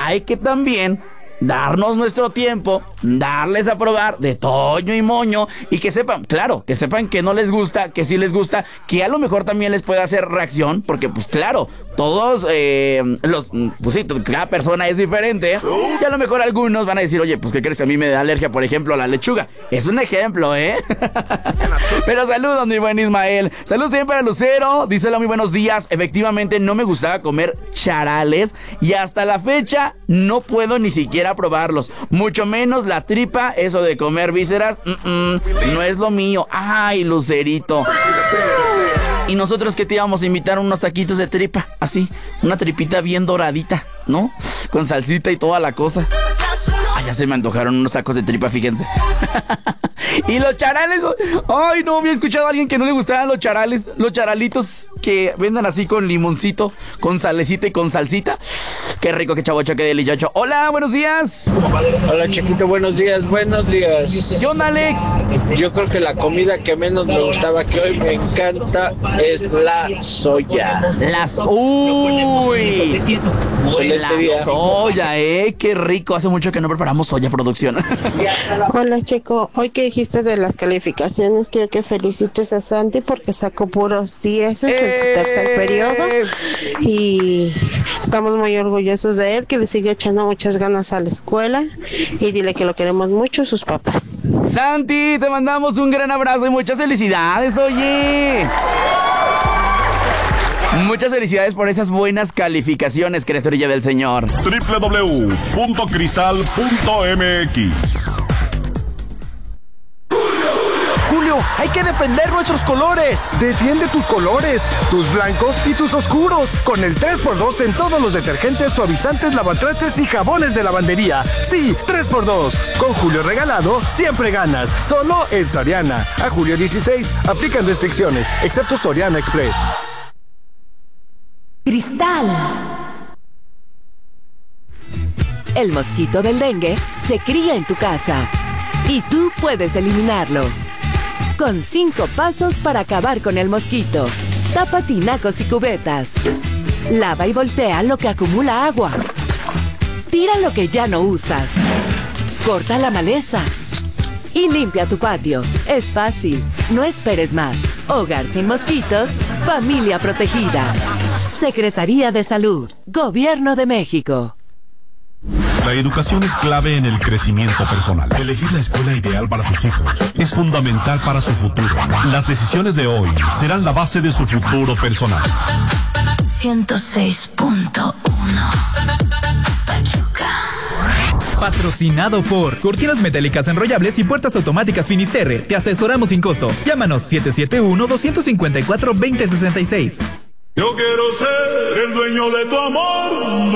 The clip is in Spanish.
hay que también darnos nuestro tiempo, darles a probar de toño y moño, y que sepan, claro, que sepan que no les gusta, que sí les gusta, que a lo mejor también les puede hacer reacción, porque pues claro, todos pues sí, cada persona es diferente, y a lo mejor algunos van a decir, oye, pues ¿qué crees? Que a mí me da alergia, por ejemplo, a la lechuga. Es un ejemplo, Pero saludos, mi buen Ismael. Saludos también para Lucero, dice hola, muy buenos días. Efectivamente no me gustaba comer charales, y hasta la fecha no puedo ni siquiera probarlos, mucho menos la tripa. Eso de comer vísceras, no es lo mío. Ay, Lucerito. Y nosotros que te íbamos a invitar unos taquitos de tripa, así, una tripita bien doradita, ¿no? Con salsita y toda la cosa. Ay, ya se me antojaron unos tacos de tripa, fíjense. Y los charales, ay, no había escuchado a alguien que no le gustaran los charales, los charalitos que vendan así con limoncito, con salecita y con salsita. Qué rico, qué chavocho, qué delicioso. Hola, buenos días. Hola, chiquito, buenos días, buenos días. ¿Qué onda, Alex? Yo creo que la comida que menos me gustaba, que hoy me encanta, es la soya. Uy, la día. soya, qué rico. Hace mucho que no preparamos soya, producción. Hola, Checo. Hoy que dijiste de las calificaciones, quiero que felicites a Santi porque sacó puros 10 en su tercer periodo y estamos muy orgullosos de él, que le sigue echando muchas ganas a la escuela, y dile que lo queremos mucho, sus papás. Santi, te mandamos un gran abrazo y muchas felicidades, oye. Muchas felicidades por esas buenas calificaciones, criaturilla del Señor. www.cristal.mx. Julio, hay que defender nuestros colores. Defiende tus colores, tus blancos y tus oscuros, con el 3x2 en todos los detergentes, suavizantes, lavatrastes y jabones de lavandería. Sí, 3x2. Con Julio regalado, siempre ganas. Solo en Soriana. A julio 16, aplican restricciones, excepto Soriana Express. Cristal. El mosquito del dengue se cría en tu casa y tú puedes eliminarlo. Con 5 pasos para acabar con el mosquito. Tapa tinacos y cubetas. Lava y voltea lo que acumula agua. Tira lo que ya no usas. Corta la maleza. Y limpia tu patio. Es fácil. No esperes más. Hogar sin mosquitos. Familia protegida. Secretaría de Salud. Gobierno de México. La educación es clave en el crecimiento personal. Elegir la escuela ideal para tus hijos es fundamental para su futuro. Las decisiones de hoy serán la base de su futuro personal. 106.1 Pachuca. Patrocinado por Cortinas Metálicas Enrollables y Puertas Automáticas Finisterre. Te asesoramos sin costo. Llámanos 771-254-2066. Yo quiero ser el dueño de tu amor.